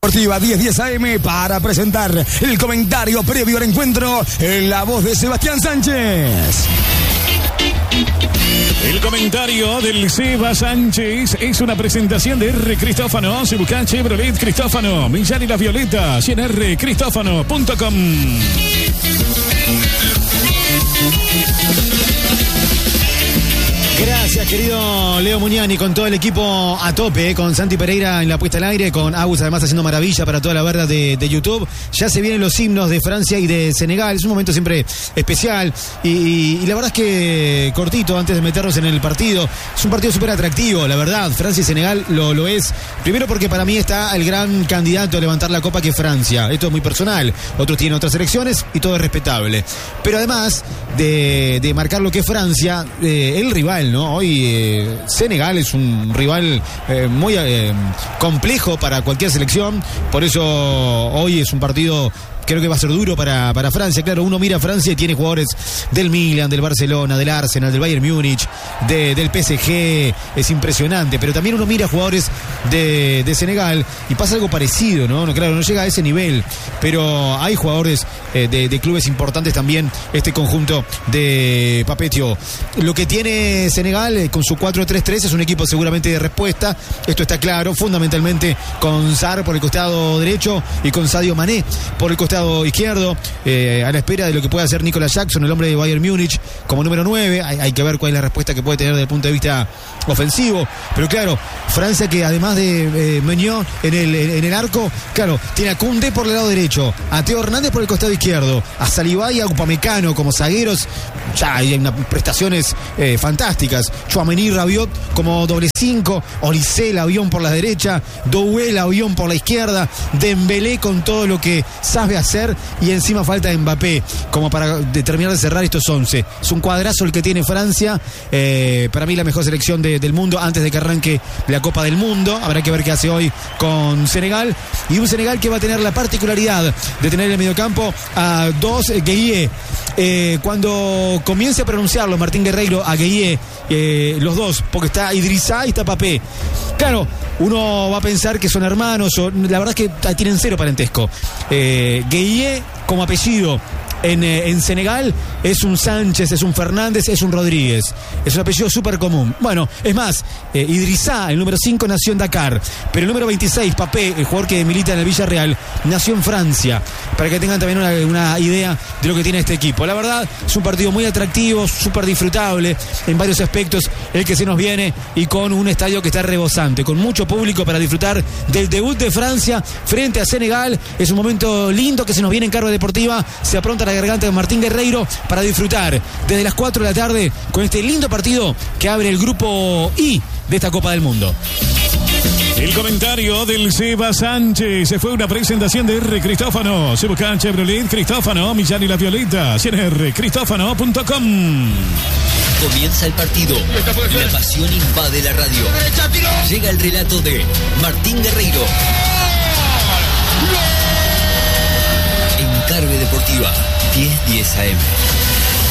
Deportiva 10:10 AM para presentar el comentario previo al encuentro en la voz de Sebastián Sánchez. El comentario del Seba Sánchez es una presentación de R. Cristófano. Si buscan Chevrolet Cristófano, Millán y las Violetas, y en rcristófano.com. Gracias, querido Leo Muñani, con todo el equipo a tope, con Santi Pereira en la puesta al aire, con Agus además haciendo maravilla para toda la verdad de YouTube. Ya se vienen los himnos de Francia y de Senegal, es un momento siempre especial y la verdad es que cortito antes de meternos en el partido, es un partido súper atractivo, la verdad. Francia y Senegal lo es, primero porque para mí está el gran candidato a levantar la copa que es Francia, esto es muy personal, otros tienen otras selecciones y todo es respetable, pero además de marcar lo que es Francia, el rival, ¿no? Hoy Senegal es un rival muy complejo para cualquier selección, por eso hoy es un partido, creo que va a ser duro para Francia. Claro, uno mira a Francia y tiene jugadores del Milan, del Barcelona, del Arsenal, del Bayern Múnich, del PSG, es impresionante, pero también uno mira a jugadores de Senegal y pasa algo parecido, ¿no? Claro, no llega a ese nivel, pero hay jugadores de clubes importantes también, este conjunto de Papetio. Lo que tiene Senegal con su 4-3-3 es un equipo seguramente de respuesta, esto está claro, fundamentalmente con Sarr por el costado derecho y con Sadio Mané por el costado izquierdo, a la espera de lo que pueda hacer Nicolas Jackson, el hombre de Bayern Múnich, como número 9. Hay que ver cuál es la respuesta que puede tener desde el punto de vista ofensivo. Pero claro, Francia, que además de Meunier en el arco, claro, tiene a Koundé por el lado derecho, a Theo Hernández por el costado izquierdo, a Saliba y a Upamecano como zagueros. Ya hay unas prestaciones fantásticas. Tchouaméni, Rabiot como doble 5, Olise, Labión por la derecha, Doué, Labión por la izquierda, Dembélé con todo lo que sabe hacer, y encima falta de Mbappé como para terminar de cerrar estos 11. Es un cuadrazo el que tiene Francia, para mí la mejor selección del mundo antes de que arranque la Copa del Mundo. Habrá que ver qué hace hoy con Senegal, y un Senegal que va a tener la particularidad de tener en el mediocampo a dos Gueye. Cuando comience a pronunciarlo Martín Guerreiro a Gueye, los dos, porque está Idrissa y está Papé, claro, uno va a pensar que son hermanos, la verdad es que tienen cero parentesco. Gueye como apellido en Senegal es un Sánchez, es un Fernández, es un Rodríguez, es un apellido súper común. Bueno, es más, Idrissa, el número 5, nació en Dakar, pero el número 26, Papé, el jugador que milita en el Villarreal, nació en Francia, para que tengan también una idea de lo que tiene este equipo. La verdad, es un partido muy atractivo, súper disfrutable en varios aspectos, el que se nos viene, y con un estadio que está rebosante, con mucho público para disfrutar del debut de Francia frente a Senegal. Es un momento lindo que se nos viene en Carga Deportiva, se apronta la garganta de Martín Guerreiro para disfrutar desde las 4 de la tarde con este lindo partido que abre el grupo I de esta Copa del Mundo. El comentario del Seba Sánchez fue una presentación de R. Cristófano. Se busca Chevrolet Cristófano, Millán y las Violetas, en rcristófano.com. Comienza el partido. La pasión invade la radio. Llega el relato de Martín Guerreiro. En Carve Deportiva 10:10 AM.